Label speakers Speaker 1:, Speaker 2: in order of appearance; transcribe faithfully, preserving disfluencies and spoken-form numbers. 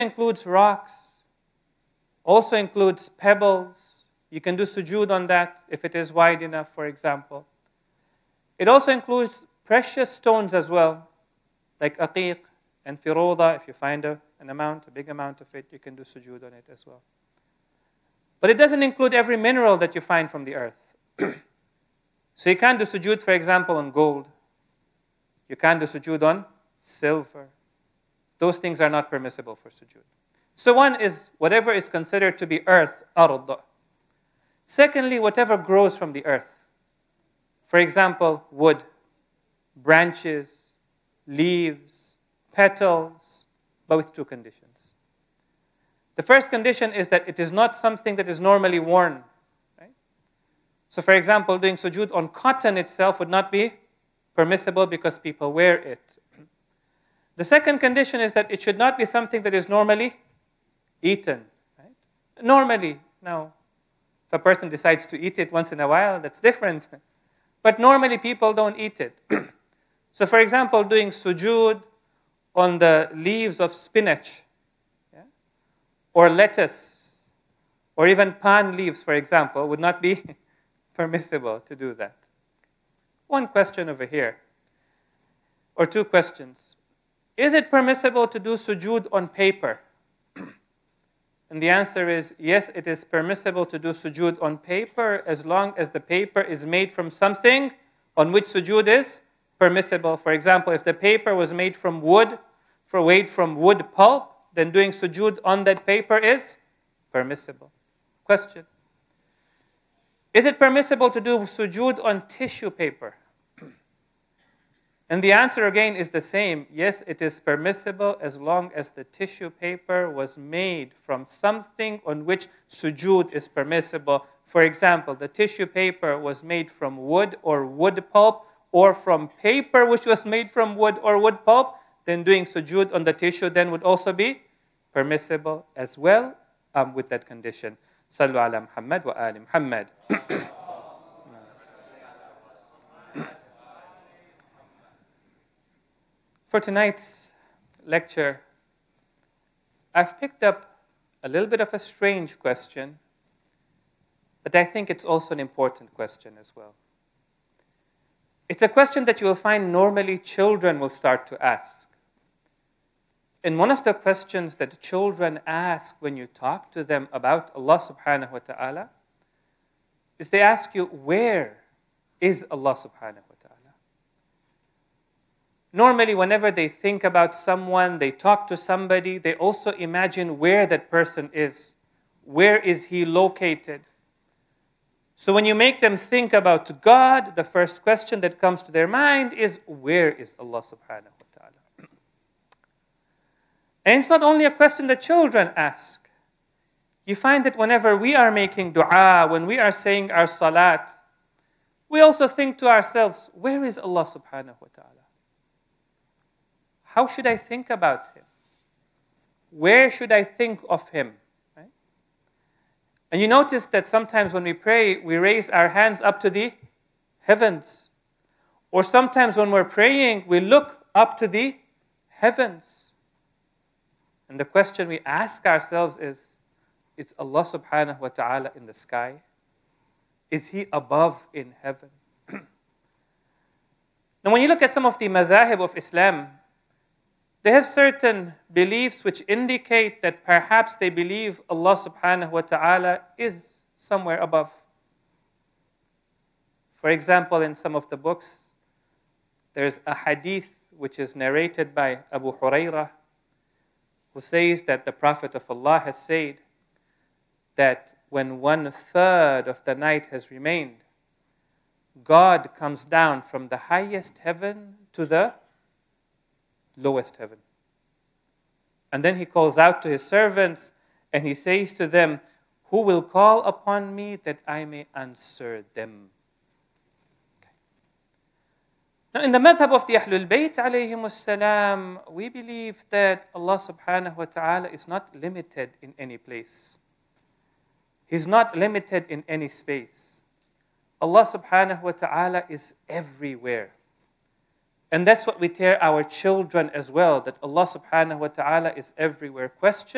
Speaker 1: includes rocks, also includes pebbles. You can do sujood on that if it is wide enough, for example. It also includes precious stones as well, like aqiq and firoda. If you find a, an amount, a big amount of it, you can do sujood on it as well. But it doesn't include every mineral that you find from the earth. So you can't do sujood, for example, on gold. You can't do sujood on silver. Those things are not permissible for sujood. So one is whatever is considered to be earth, ard. Secondly, whatever grows from the earth. For example, wood, branches, leaves, petals, but with two conditions. The first condition is that it is not something that is normally worn. Right? So for example, doing sujood on cotton itself would not be permissible because people wear it. The second condition is that it should not be something that is normally eaten. Right? Normally, now, if a person decides to eat it once in a while, that's different. But normally people don't eat it. So for example, doing sujood on the leaves of spinach, yeah? or lettuce, or even palm leaves, for example, would not be permissible to do that. One question over here, or two questions. Is it permissible to do sujood on paper? And the answer is, yes, it is permissible to do sujood on paper as long as the paper is made from something on which sujood is permissible. For example, if the paper was made from wood, for made from wood pulp, then doing sujood on that paper is permissible. Question. Is it permissible to do sujood on tissue paper? And the answer again is the same. Yes, it is permissible as long as the tissue paper was made from something on which sujood is permissible. For example, the tissue paper was made from wood or wood pulp, or from paper which was made from wood or wood pulp, then doing sujood on the tissue then would also be permissible as well um, with that condition. Sallu ala Muhammad wa ali Muhammad. For tonight's lecture, I've picked up a little bit of a strange question, but I think it's also an important question as well. It's a question that you will find normally children will start to ask. And one of the questions that children ask when you talk to them about Allah subhanahu wa ta'ala is they ask you, where is Allah subhanahu wa ta'ala? Normally, whenever they think about someone, they talk to somebody, they also imagine where that person is. Where is he located? So when you make them think about God, the first question that comes to their mind is, where is Allah subhanahu wa ta'ala? And it's not only a question that children ask. You find that whenever we are making dua, when we are saying our salat, we also think to ourselves, where is Allah subhanahu wa ta'ala? How should I think about him? Where should I think of him? Right? And you notice that sometimes when we pray, we raise our hands up to the heavens. Or sometimes when we're praying, we look up to the heavens. And the question we ask ourselves is, is Allah subhanahu wa ta'ala in the sky? Is he above in heaven? Now when you look at some of the madhahib of Islam, they have certain beliefs which indicate that perhaps they believe Allah subhanahu wa ta'ala is somewhere above. For example, in some of the books, there's a hadith which is narrated by Abu Hurairah, who says that the Prophet of Allah has said that when one third of the night has remained, God comes down from the highest heaven to the lowest heaven. And then he calls out to his servants and he says to them, who will call upon me that I may answer them? Okay. Now in the madhab of the Ahlul Bayt alayhim salam, we believe that Allah subhanahu wa ta'ala is not limited in any place. He's not limited in any space. Allah subhanahu wa ta'ala is everywhere. And that's what we tell our children as well, that Allah subhanahu wa ta'ala is everywhere. Question